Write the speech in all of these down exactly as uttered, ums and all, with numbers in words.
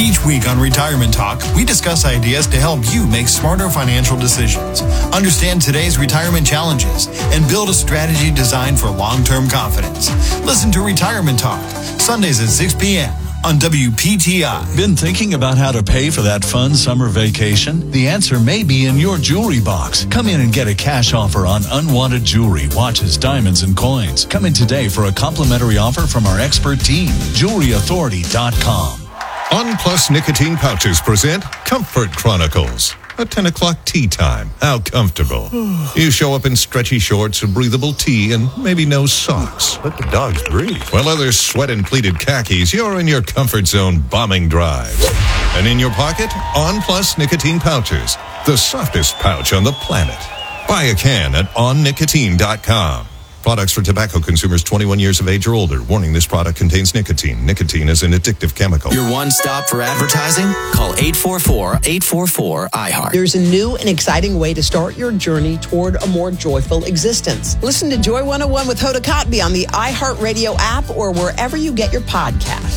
Each week on Retirement Talk, we discuss ideas to help you make smarter financial decisions, understand today's retirement challenges, and build a strategy designed for long-term confidence. Listen to Retirement Talk, Sundays at six p.m. on W P T I. Been thinking about how to pay for that fun summer vacation? The answer may be in your jewelry box. Come in and get a cash offer on unwanted jewelry, watches, diamonds, and coins. Come in today for a complimentary offer from our expert team. jewelry authority dot com. On Plus Nicotine Pouches present Comfort Chronicles. A ten o'clock tea time. How comfortable. You show up in stretchy shorts, a breathable tee, and maybe no socks. Let the dogs breathe. While others sweat in pleated khakis, you're in your comfort zone bombing drives. And in your pocket, On Plus Nicotine Pouches. The softest pouch on the planet. Buy a can at on nicotine dot com. Products for tobacco consumers twenty-one years of age or older. Warning, this product contains nicotine. Nicotine is an addictive chemical. Your one stop for advertising? Call eight four four, eight four four, I heart. There's a new and exciting way to start your journey toward a more joyful existence. Listen to Joy one oh one with Hoda Kotb on the iHeartRadio app or wherever you get your podcasts.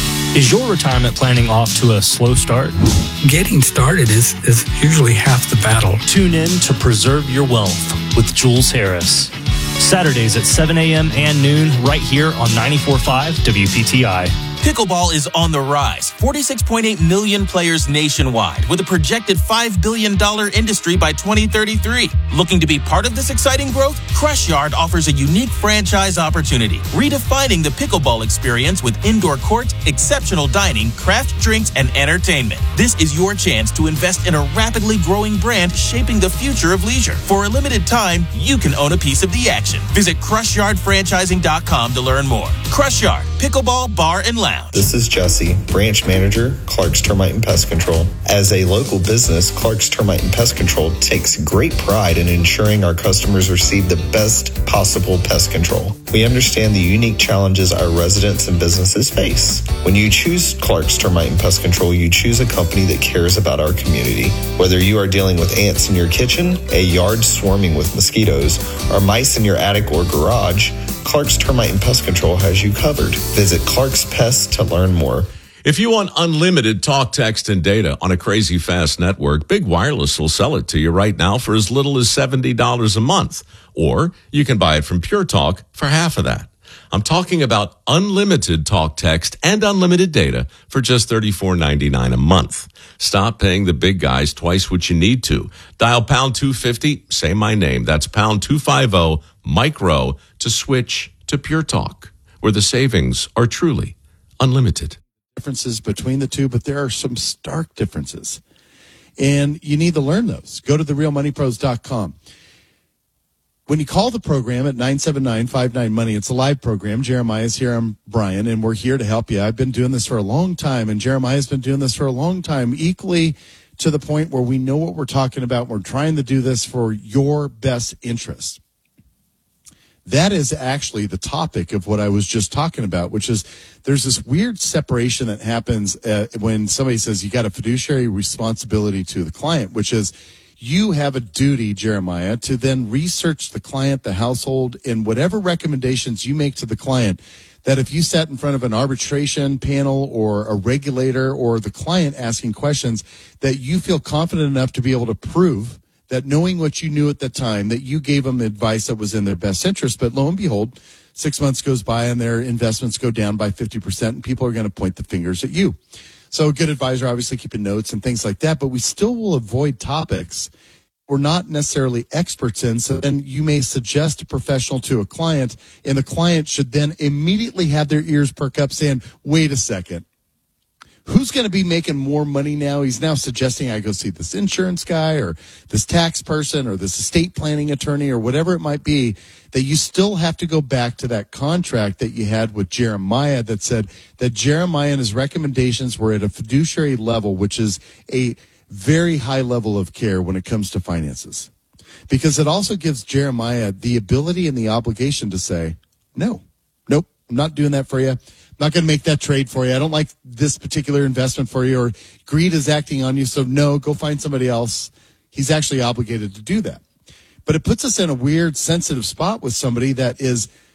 Is your retirement planning off to a slow start? Getting started is, is usually half the battle. Tune in to Preserve Your Wealth with Jules Harris. Saturdays at seven a.m. and noon right here on ninety-four point five W P T I. Pickleball is on the rise. forty-six point eight million players nationwide with a projected five billion dollars industry by twenty thirty-three. Looking to be part of this exciting growth? Crush Yard offers a unique franchise opportunity, redefining the pickleball experience with indoor courts, exceptional dining, craft drinks, and entertainment. This is your chance to invest in a rapidly growing brand shaping the future of leisure. For a limited time, you can own a piece of the action. Visit crush yard franchising dot com to learn more. Crush Yard, Pickleball Bar and Lounge. This is Jesse, branch manager, Clark's Termite and Pest Control. As a local business, Clark's Termite and Pest Control takes great pride in ensuring our customers receive the best possible pest control. We understand the unique challenges our residents and businesses face. When you choose Clark's Termite and Pest Control, you choose a company that cares about our community. Whether you are dealing with ants in your kitchen, a yard swarming with mosquitoes, or mice in your attic or garage, Clark's Termite and Pest Control has you covered. Visit Clark's Pest to learn more. If you want unlimited talk, text, and data on a crazy fast network, Big Wireless will sell it to you right now for as little as seventy dollars a month. Or you can buy it from Pure Talk for half of that. I'm talking about unlimited talk, text, and unlimited data for just thirty-four ninety-nine a month. Stop paying the big guys twice what you need to. Dial pound two fifty, say my name. That's pound two fifty, micro, to switch to Pure Talk, where the savings are truly unlimited. Differences between the two, but there are some stark differences. And you need to learn those. Go to the real money pros dot com. When you call the program at nine seven nine, five nine, money, it's a live program. Jeremiah's here. I'm Brian, and we're here to help you. I've been doing this for a long time, and Jeremiah's been doing this for a long time, equally to the point where we know what we're talking about. We're trying to do this for your best interest. That is actually the topic of what I was just talking about, which is there's this weird separation that happens uh, when somebody says you got a fiduciary responsibility to the client, which is you have a duty, Jeremiah, to then research the client, the household, and whatever recommendations you make to the client, that if you sat in front of an arbitration panel or a regulator or the client asking questions, that you feel confident enough to be able to prove that knowing what you knew at the time, that you gave them advice that was in their best interest. But lo and behold, six months goes by and their investments go down by fifty percent, and people are going to point the fingers at you. So a good advisor, obviously keeping notes and things like that, but we still will avoid topics we're not necessarily experts in. So then you may suggest a professional to a client, and the client should then immediately have their ears perk up saying, wait a second. Who's going to be making more money now? He's now suggesting I go see this insurance guy or this tax person or this estate planning attorney or whatever it might be, that you still have to go back to that contract that you had with Jeremiah that said that Jeremiah and his recommendations were at a fiduciary level, which is a very high level of care when it comes to finances. Because it also gives Jeremiah the ability and the obligation to say, no, nope, I'm not doing that for you. Not going to make that trade for you. I don't like this particular investment for you, or greed is acting on you. So no, go find somebody else. He's actually obligated to do that. But it puts us in a weird, sensitive spot with somebody that is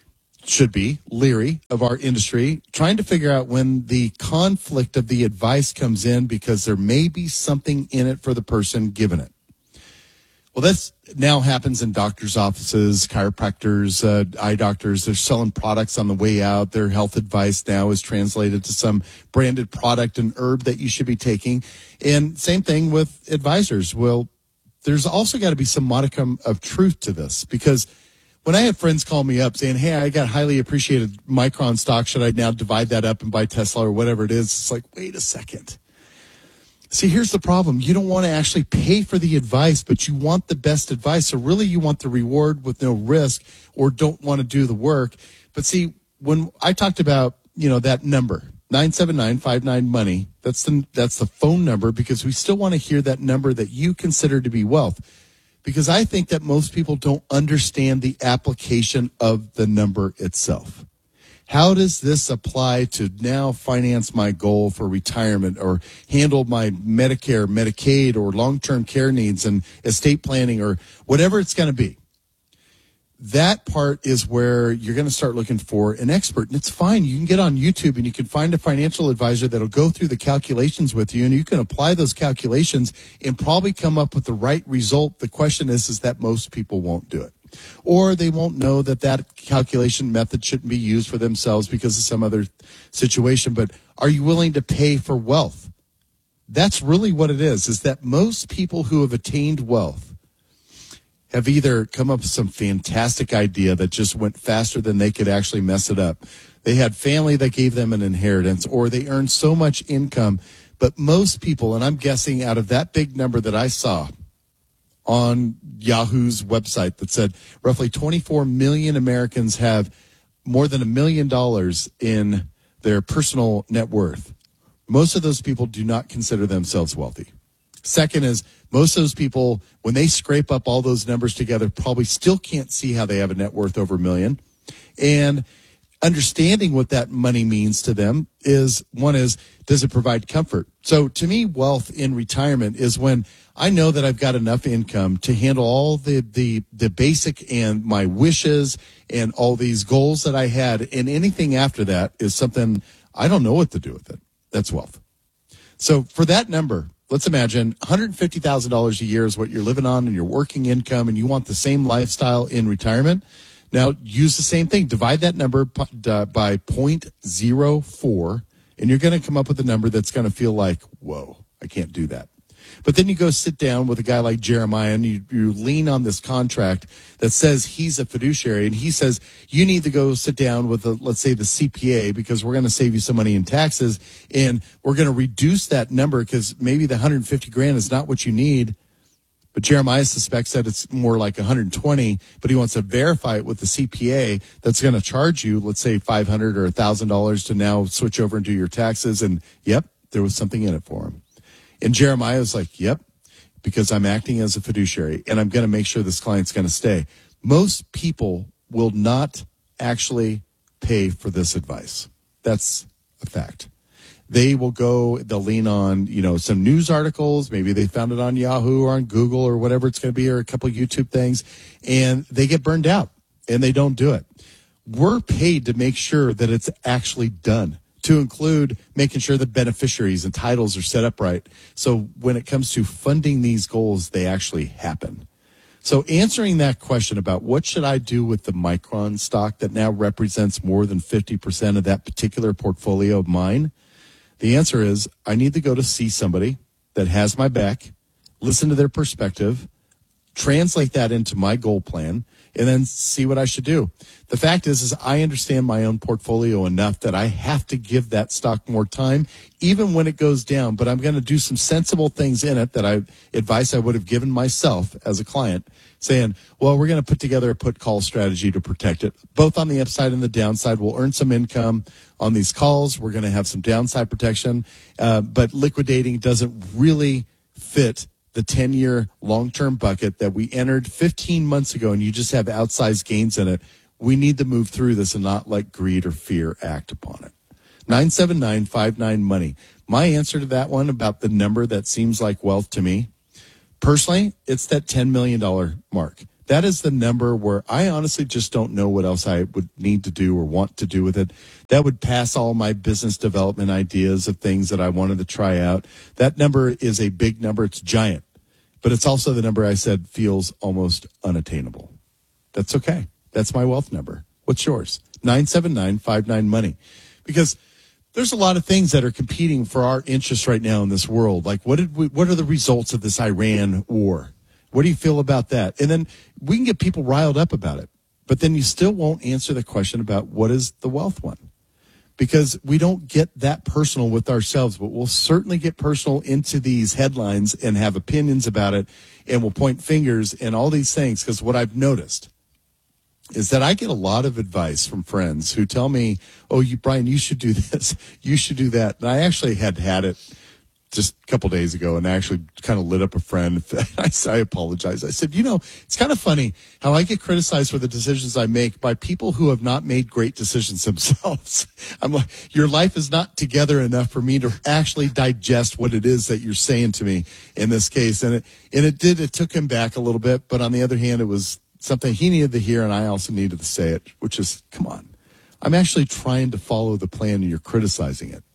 should be leery of our industry, trying to figure out when the conflict of the advice comes in because there may be something in it for the person given it. Well, this now happens in doctors' offices, chiropractors, uh, eye doctors. They're selling products on the way out. Their health advice now is translated to some branded product and herb that you should be taking. And same thing with advisors. Well, there's also got to be some modicum of truth to this, because when I have friends call me up saying, hey, I got highly appreciated Micron stock, should I now divide that up and buy Tesla or whatever it is? It's like, wait a second. See, here's the problem. You don't want to actually pay for the advice, but you want the best advice. So really you want the reward with no risk, or don't want to do the work. But see, when I talked about, you know, that number, nine seven nine five nine money, that's the, that's the phone number, because we still want to hear that number that you consider to be wealth. Because I think that most people don't understand the application of the number itself. How does this apply to now finance my goal for retirement, or handle my Medicare, Medicaid, or long-term care needs and estate planning, or whatever it's going to be? That part is where you're going to start looking for an expert. And it's fine. You can get on YouTube and you can find a financial advisor that'll go through the calculations with you, and you can apply those calculations and probably come up with the right result. The question is, is that most people won't do it. Or they won't know that that calculation method shouldn't be used for themselves because of some other situation. But are you willing to pay for wealth? That's really what it is, is that most people who have attained wealth have either come up with some fantastic idea that just went faster than they could actually mess it up. They had family that gave them an inheritance, or they earned so much income. But most people, and I'm guessing out of that big number that I saw on Yahoo's website that said roughly twenty-four million Americans have more than a million dollars in their personal net worth. Most of those people do not consider themselves wealthy. Second is, most of those people, when they scrape up all those numbers together, probably still can't see how they have a net worth over a million. And understanding what that money means to them is, one is, does it provide comfort? So to me, wealth in retirement is when I know that I've got enough income to handle all the, the, the basic and my wishes and all these goals that I had. And anything after that is something I don't know what to do with it. That's wealth. So for that number, let's imagine one hundred fifty thousand dollars a year is what you're living on and your working income, and you want the same lifestyle in retirement. Now, use the same thing. Divide that number by zero point zero four, and you're going to come up with a number that's going to feel like, whoa, I can't do that. But then you go sit down with a guy like Jeremiah, and you, you lean on this contract that says he's a fiduciary, and he says you need to go sit down with, a, let's say, the C P A, because we're going to save you some money in taxes, and we're going to reduce that number because maybe the one hundred fifty grand is not what you need. But Jeremiah suspects that it's more like one hundred twenty, but he wants to verify it with the C P A that's going to charge you, let's say, five hundred dollars or one thousand dollars to now switch over and do your taxes. And, yep, there was something in it for him. And Jeremiah was like, yep, because I'm acting as a fiduciary, and I'm going to make sure this client's going to stay. Most people will not actually pay for this advice. That's a fact. They will go, they'll lean on, you know, some news articles. Maybe they found it on Yahoo or on Google or whatever it's going to be, or a couple of YouTube things, and they get burned out and they don't do it. We're paid to make sure that it's actually done, to include making sure the beneficiaries and titles are set up right. So when it comes to funding these goals, they actually happen. So answering that question about what should I do with the Micron stock that now represents more than fifty percent of that particular portfolio of mine, the answer is I need to go to see somebody that has my back, listen to their perspective, translate that into my goal plan, and then see what I should do. The fact is, is I understand my own portfolio enough that I have to give that stock more time, even when it goes down. But I'm going to do some sensible things in it that I advice I would have given myself as a client, saying, well, we're going to put together a put call strategy to protect it, both on the upside and the downside. We'll earn some income on these calls. We're going to have some downside protection, uh, but liquidating doesn't really fit the ten-year long-term bucket that we entered fifteen months ago, and you just have outsized gains in it. We need to move through this and not let greed or fear act upon it. nine seven nine five nine money. My answer to that one about the number that seems like wealth to me, personally, it's that ten million dollars mark. That is the number where I honestly just don't know what else I would need to do or want to do with it. That would pass all my business development ideas of things that I wanted to try out. That number is a big number. It's giant. But it's also the number I said feels almost unattainable. That's okay. That's my wealth number. What's yours? nine seven nine five nine money. Because there's a lot of things that are competing for our interests right now in this world. Like, what did we, what are the results of this Iran war? What do you feel about that? And then we can get people riled up about it. But then you still won't answer the question about what is the wealth one. Because we don't get that personal with ourselves, but we'll certainly get personal into these headlines and have opinions about it, and we'll point fingers and all these things. Because what I've noticed is that I get a lot of advice from friends who tell me, oh, you, Brian, you should do this, you should do that. And I actually had had it just a couple days ago, and I actually kind of lit up a friend. I, I apologize. I said, you know, it's kind of funny how I get criticized for the decisions I make by people who have not made great decisions themselves. I'm like, your life is not together enough for me to actually digest what it is that you're saying to me in this case. And it, and it did, it took him back a little bit. But on the other hand, it was something he needed to hear, and I also needed to say it, which is, come on. I'm actually trying to follow the plan, and you're criticizing it.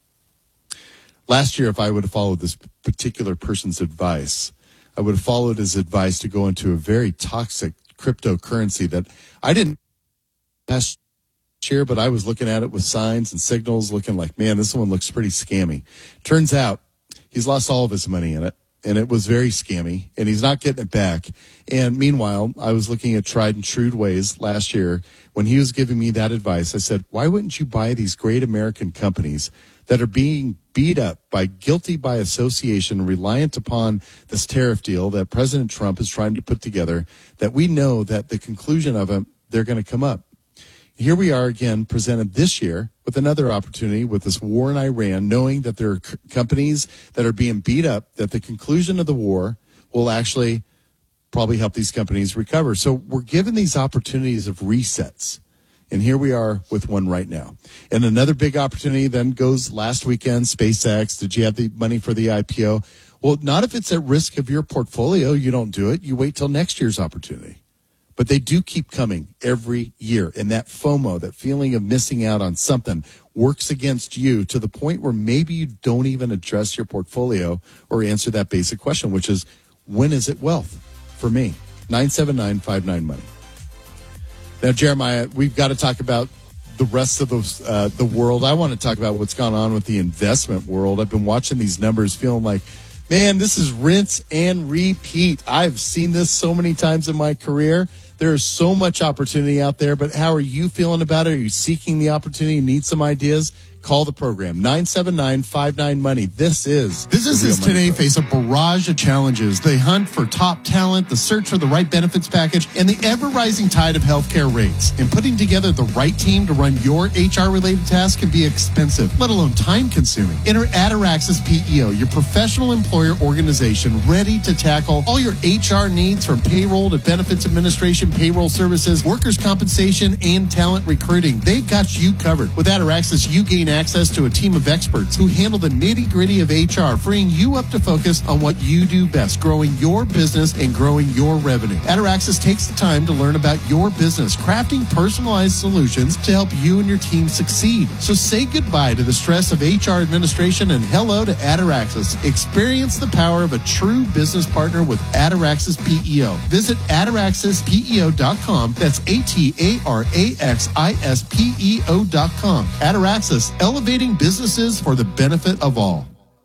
Last year, if I would have followed this particular person's advice, I would have followed his advice to go into a very toxic cryptocurrency that I didn't last year, but I was looking at it with signs and signals, looking like, man, this one looks pretty scammy. Turns out he's lost all of his money in it, and it was very scammy, and he's not getting it back. And meanwhile, I was looking at tried and true ways last year. When he was giving me that advice, I said, why wouldn't you buy these great American companies that are being beat up by guilty by association, reliant upon this tariff deal that President Trump is trying to put together, that we know that the conclusion of it, they're going to come up. Here we are again presented this year with another opportunity with this war in Iran, knowing that there are c- companies that are being beat up, that the conclusion of the war will actually probably help these companies recover. So we're given these opportunities of resets. And here we are with one right now. And another big opportunity then goes last weekend, SpaceX. Did you have the money for the I P O? Well, not if it's at risk of your portfolio. You don't do it. You wait till next year's opportunity. But they do keep coming every year. And that FOMO, that feeling of missing out on something, works against you to the point where maybe you don't even address your portfolio or answer that basic question, which is, when is it wealth for me? nine seven nine five nine money. Now, Jeremiah, we've got to talk about the rest of the, uh, the world. I want to talk about what's gone on with the investment world. I've been watching these numbers feeling like, man, this is rinse and repeat. I've seen this so many times in my career. There is so much opportunity out there, but how are you feeling about it? Are you seeking the opportunity? Need some ideas? Call the program, nine seven nine five nine money. This is Businesses today face a barrage of challenges. They hunt for top talent, the search for the right benefits package, and the ever-rising tide of healthcare rates. And putting together the right team to run your H R-related tasks can be expensive, let alone time-consuming. Enter Ataraxis P E O, your professional employer organization ready to tackle all your H R needs from payroll to benefits administration, payroll services, workers' compensation, and talent recruiting. They've got you covered. With Ataraxis, you gain access to a team of experts who handle the nitty-gritty of H R, freeing you up to focus on what you do best, growing your business and growing your revenue. Ataraxis takes the time to learn about your business, crafting personalized solutions to help you and your team succeed. So say goodbye to the stress of H R administration and hello to Ataraxis. Experience the power of a true business partner with Ataraxis P E O. Visit ataraxis P E O dot com. That's A T A R A X I S P E O dot com. Ataraxis, elevating businesses for the benefit of all.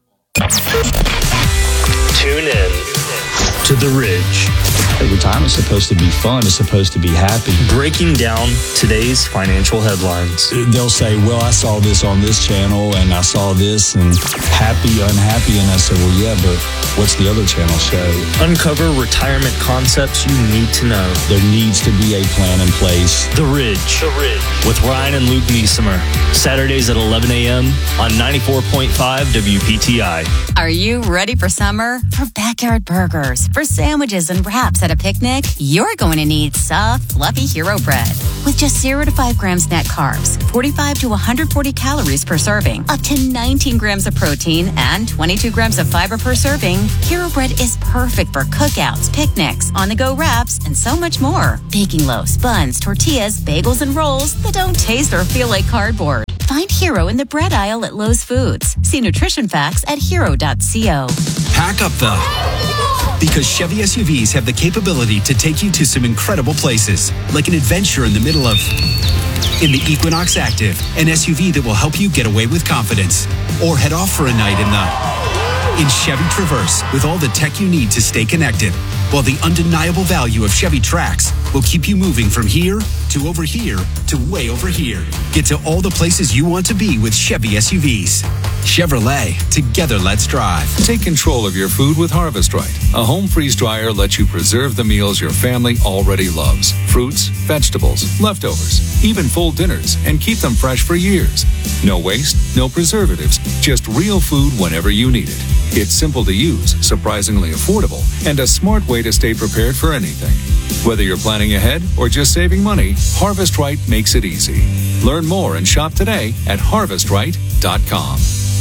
Tune in to The Ridge. Retirement's supposed to be fun. It's supposed to be happy. Breaking down today's financial headlines. They'll say, well, I saw this on this channel, and I saw this, and happy, unhappy. And I said, well, yeah, but what's the other channel show? Uncover retirement concepts you need to know. There needs to be a plan in place. The Ridge. The Ridge. With Ryan and Luke Niesemer. Saturdays at eleven a.m. on ninety-four point five W P T I. Are you ready for summer? For backyard burgers, for sandwiches and wraps at a a picnic, you're going to need soft, fluffy Hero Bread. With just zero to five grams net carbs, forty-five to one hundred forty calories per serving, up to nineteen grams of protein, and twenty-two grams of fiber per serving, Hero Bread is perfect for cookouts, picnics, on-the-go wraps, and so much more. Baking loaves, buns, tortillas, bagels, and rolls that don't taste or feel like cardboard. Find Hero in the bread aisle at Lowe's Foods. See nutrition facts at hero dot co. Pack up, though, because Chevy S U Vs have the capability to take you to some incredible places, like an adventure in the middle of... In the Equinox Active, an S U V that will help you get away with confidence. Or head off for a night in the... In Chevy Traverse, with all the tech you need to stay connected, while the undeniable value of Chevy Trax will keep you moving from here to over here to way over here. Get to all the places you want to be with Chevy S U Vs. Chevrolet, together let's drive. Take control of your food with Harvest Right. A home freeze dryer lets you preserve the meals your family already loves. Fruits, vegetables, leftovers, even full dinners, and keep them fresh for years. No waste, no preservatives, just real food whenever you need it. It's simple to use, surprisingly affordable, and a smart way to stay prepared for anything. Whether you're planning ahead or just saving money, Harvest Right makes it easy. Learn more and shop today at harvest right dot com.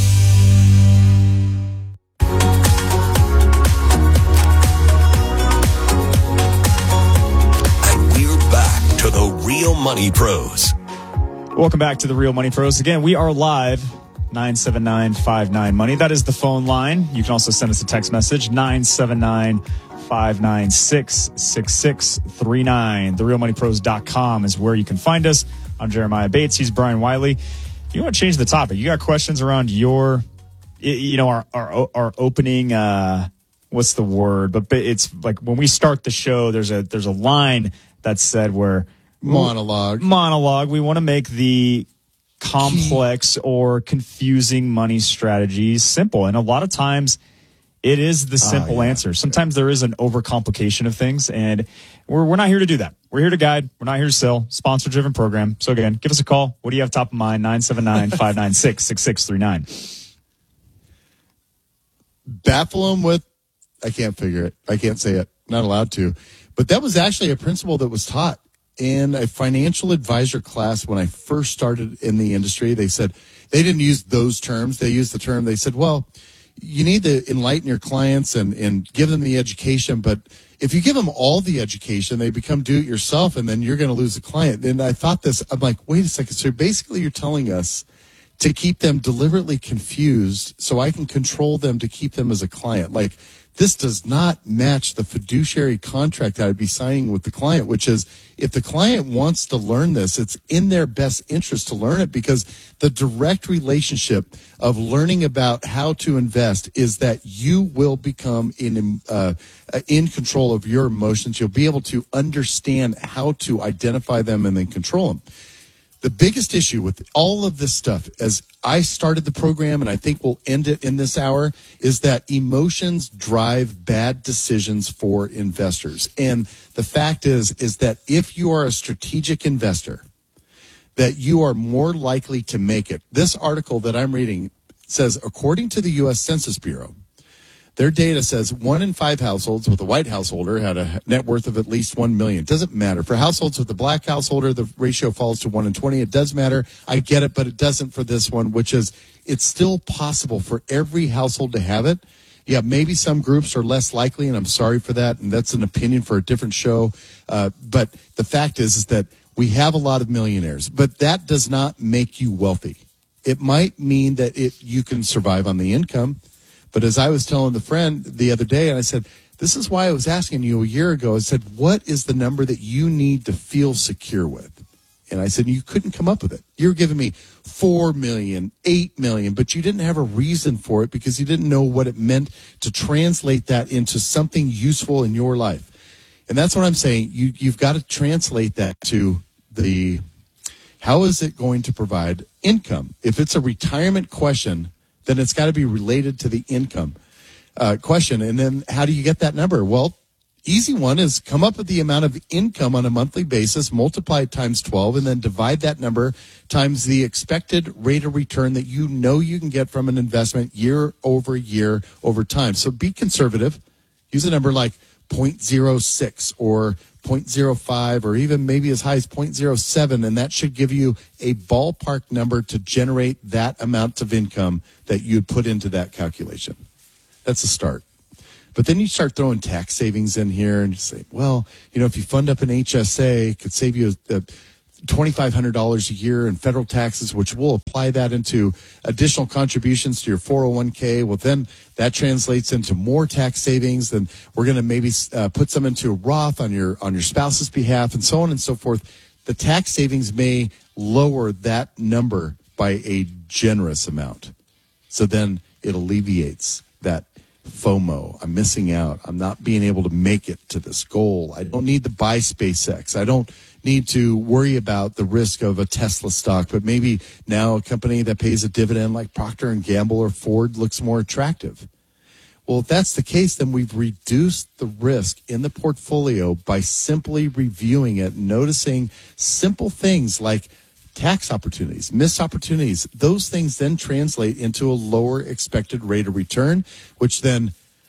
And we're back to the Real Money Pros. Welcome back to the Real Money Pros. Again, we are live. nine seven nine five nine money. That is the phone line. You can also send us a text message, nine seven nine five nine six six six three nine. the real money pros dot com is where you can find us. I'm Jeremiah Bates. He's Brian Wiley. If you want to change the topic, you got questions around your, you know, our our, our opening, uh, what's the word? But it's like when we start the show, there's a there's a line that's said where monologue. Monologue. We want to make the complex or confusing money strategies simple, and a lot of times it is the simple oh, yeah. answer. Sometimes there is an overcomplication of things, and we're we're not here to do that. We're here to guide. We're not here to sell. Sponsor driven program. So again, give us a call. What do you have top of mind? nine seven nine five nine six six six three nine. Baffle them with, I can't figure it. I can't say it. Not allowed to. But that was actually a principle that was taught in a financial advisor class when I first started in the industry. They said, they didn't use those terms. They used the term, they said, well, you need to enlighten your clients and, and give them the education. But if you give them all the education, they become do-it-yourself, and then you're going to lose a client. And I thought this, I'm like, wait a second. So basically you're telling us to keep them deliberately confused so I can control them to keep them as a client. Like, this does not match the fiduciary contract that I'd be signing with the client, which is if the client wants to learn this, it's in their best interest to learn it, because the direct relationship of learning about how to invest is that you will become in, uh, in control of your emotions. You'll be able to understand how to identify them and then control them. The biggest issue with all of this stuff, as I started the program, and I think we'll end it in this hour, is that emotions drive bad decisions for investors. And the fact is, is that if you are a strategic investor, that you are more likely to make it. This article that I'm reading says, according to the U S Census Bureau, their data says one in five households with a white householder had a net worth of at least one million dollars. Doesn't matter. For households with a black householder, the ratio falls to one in twenty. It does matter. I get it, but it doesn't for this one, which is it's still possible for every household to have it. Yeah, maybe some groups are less likely, and I'm sorry for that, and that's an opinion for a different show. Uh, but the fact is, is that we have a lot of millionaires, but that does not make you wealthy. It might mean that it, you can survive on the income. But as I was telling the friend the other day, and I said, this is why I was asking you a year ago, I said, what is the number that you need to feel secure with? And I said, you couldn't come up with it. You were giving me four million, eight million, but you didn't have a reason for it because you didn't know what it meant to translate that into something useful in your life. And that's what I'm saying. You, you've got to translate that to the, how is it going to provide income? If it's a retirement question, then it's got to be related to the income uh, question. And then how do you get that number? Well, easy one is come up with the amount of income on a monthly basis, multiply it times twelve, and then divide that number times the expected rate of return that you know you can get from an investment year over year over time. So be conservative. Use a number like point zero six or point zero five or even maybe as high as point zero seven, and that should give you a ballpark number to generate that amount of income that you'd put into that calculation. That's a start. But then you start throwing tax savings in here and you say, well, you know, if you fund up an H S A, it could save you a, a twenty-five hundred dollars a year in federal taxes, which will apply that into additional contributions to your four oh one k. Well, then that translates into more tax savings. Then we're going to maybe uh, put some into a Roth on your on your spouse's behalf, and so on and so forth. The tax savings may lower that number by a generous amount. So then it alleviates that FOMO. I'm missing out. I'm not being able to make it to this goal. I don't need to buy SpaceX. I don't need to worry about the risk of a Tesla stock, but maybe now a company that pays a dividend like Procter and Gamble or Ford looks more attractive. Well, if that's the case, then we've reduced the risk in the portfolio by simply reviewing it, noticing simple things like tax opportunities, missed opportunities. Those things then translate into a lower expected rate of return, which then,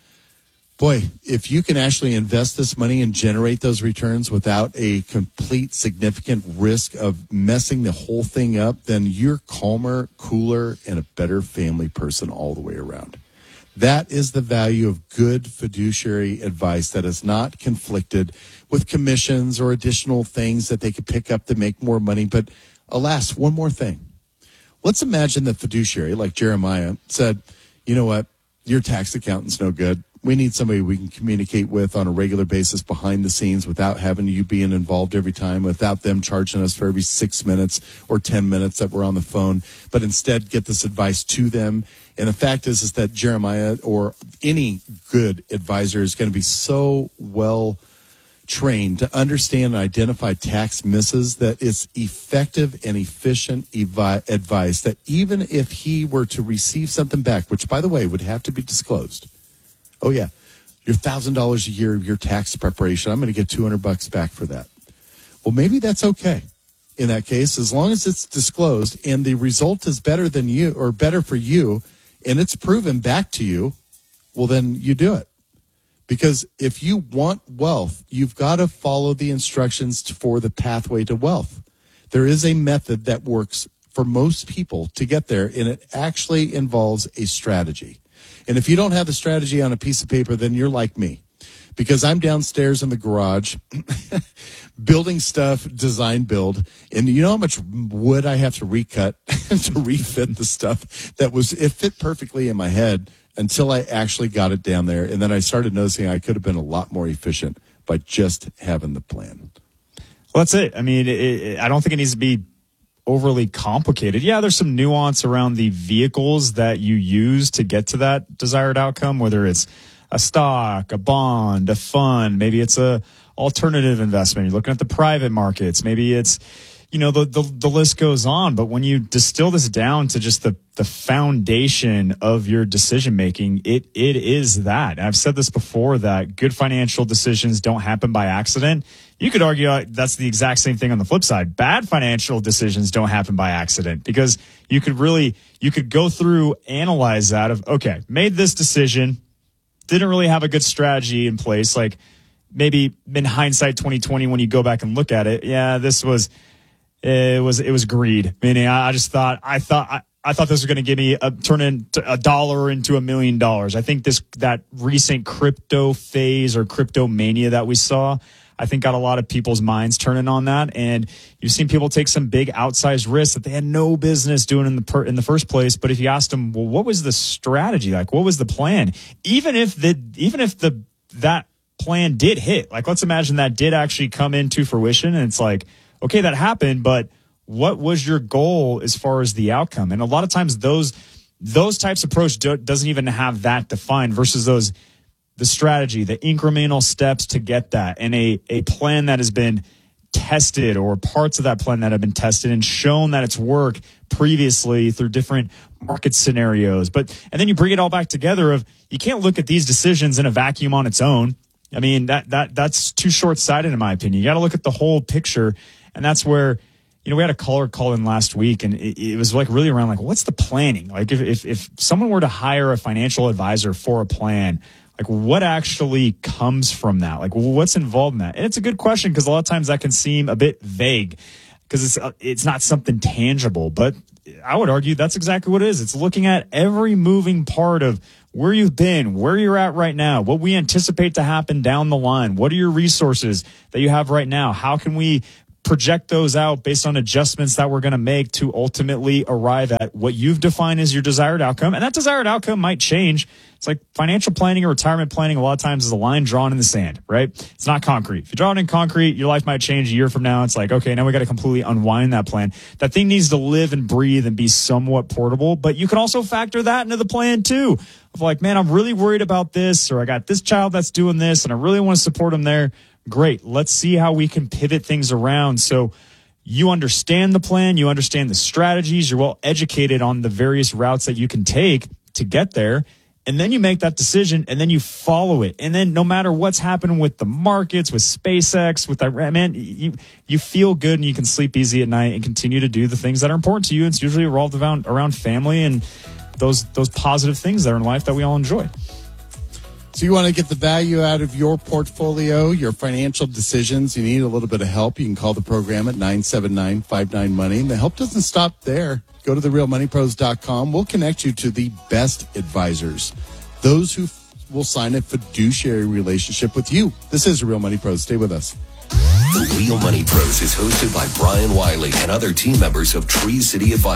boy, if you can actually invest this money and generate those returns without a complete significant risk of messing the whole thing up, then you're calmer, cooler, and a better family person all the way around. That is the value of good fiduciary advice that is not conflicted with commissions or additional things that they could pick up to make more money. But alas, one more thing. Let's imagine the fiduciary, like Jeremiah, said, you know what, your tax accountant's no good. We need somebody we can communicate with on a regular basis behind the scenes without having you being involved every time, without them charging us for every six minutes or ten minutes that we're on the phone, but instead get this advice to them. And the fact is, is that Jeremiah or any good advisor is going to be so well trained to understand and identify tax misses that it's effective and efficient evi- advice that even if he were to receive something back, which, by the way, would have to be disclosed. Oh, yeah, your one thousand dollars a year of your tax preparation, I'm going to get two hundred bucks back for that. Well, maybe that's okay in that case, as long as it's disclosed and the result is better than you or better for you and it's proven back to you, well, then you do it. Because if you want wealth, you've got to follow the instructions for the pathway to wealth. There is a method that works for most people to get there, and it actually involves a strategy. And if you don't have the strategy on a piece of paper, then you're like me. Because I'm downstairs in the garage building stuff, design build, and you know how much wood I have to recut to refit the stuff that was, it fit perfectly in my head until I actually got it down there. And then I started noticing I could have been a lot more efficient by just having the plan. Well, that's it. I mean, it, it, I don't think it needs to be overly complicated. Yeah, there's some nuance around the vehicles that you use to get to that desired outcome, whether it's a stock, a bond, a fund, maybe it's a alternative investment. You're looking at the private markets. Maybe it's, you know, the, the, the list goes on. But when you distill this down to just the, the foundation of your decision making, it, it is that. And I've said this before, that good financial decisions don't happen by accident. You could argue uh, that's the exact same thing on the flip side. Bad financial decisions don't happen by accident, because you could really, you could go through, analyze that of, okay, made this decision, didn't really have a good strategy in place. Like maybe in hindsight twenty twenty, when you go back and look at it, yeah, this was, it was, it was greed. Meaning I, I just thought, I thought, I, I thought this was going to give me a turn into a dollar into a million dollars. I think this, that recent crypto phase or crypto mania that we saw, I think got a lot of people's minds turning on that. And you've seen people take some big outsized risks that they had no business doing in the per, in the first place. But if you asked them, well, what was the strategy? Like, what was the plan? Even if the, even if the, that plan did hit, like, let's imagine that did actually come into fruition. And it's like, okay, that happened, but what was your goal as far as the outcome? And a lot of times those, those types of approach do, doesn't even have that defined versus those, the strategy, the incremental steps to get that, and a, a plan that has been tested, or parts of that plan that have been tested and shown that it's worked previously through different market scenarios. But, and then you bring it all back together of, you can't look at these decisions in a vacuum on its own. I mean, that, that, that's too short-sighted in my opinion. You got to look at the whole picture. And that's where, you know, we had a caller call in last week, and it, it was like really around like, what's the planning? Like if, if, if someone were to hire a financial advisor for a plan, Like, what actually comes from that? Like, what's involved in that? And it's a good question because a lot of times that can seem a bit vague because it's uh, it's not something tangible. But I would argue that's exactly what it is. It's looking at every moving part of where you've been, where you're at right now, what we anticipate to happen down the line. What are your resources that you have right now? How can we project those out based on adjustments that we're going to make to ultimately arrive at what you've defined as your desired outcome? And that desired outcome might change. It's like financial planning or retirement planning a lot of times is a line drawn in the sand, right? It's not concrete. If you draw it in concrete, your life might change a year from now. It's like, okay, now we got to completely unwind that plan. That thing needs to live and breathe and be somewhat portable, but you can also factor that into the plan too. Of like, man, I'm really worried about this, or I got this child that's doing this and I really want to support them there. Great. Let's see how we can pivot things around. So you understand the plan, you understand the strategies, you're well educated on the various routes that you can take to get there. And then you make that decision and then you follow it. And then no matter what's happening with the markets, with SpaceX, with that, man, you, you feel good and you can sleep easy at night and continue to do the things that are important to you. It's usually revolved around, around family and those, those positive things that are in life that we all enjoy. So you want to get the value out of your portfolio, your financial decisions. You need a little bit of help. You can call the program at nine seven nine, five nine, money. And the help doesn't stop there. Go to the real money pros dot com. We'll connect you to the best advisors, those who f- will sign a fiduciary relationship with you. This is Real Money Pros. Stay with us. The Real Money Pros is hosted by Brian Wiley and other team members of Tree City Advisors.